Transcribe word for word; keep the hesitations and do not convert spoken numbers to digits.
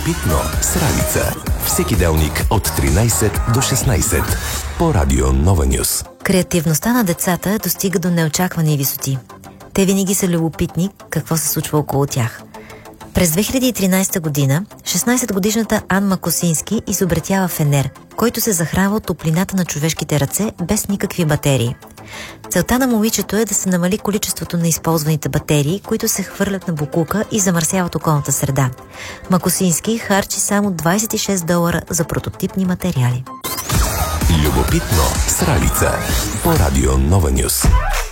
Любопитно с Ралица. Всеки делник от тринайсет до шестнайсет по Радио Нова Нюс. Креативността на децата достига до неочаквани висоти. Те винаги са любопитни какво се случва около тях. През две хиляди и тринайсета година шестнайсетгодишната Анна Косински изобретява фенер, който се захранва от топлината на човешките ръце без никакви батерии. Целта на момичето е да се намали количеството на използваните батерии, които се хвърлят на боклука и замърсяват околната среда. Макосински харчи само двайсет и шест долара за прототипни материали. Любопитно с Ралица по Радио Нова Нюс.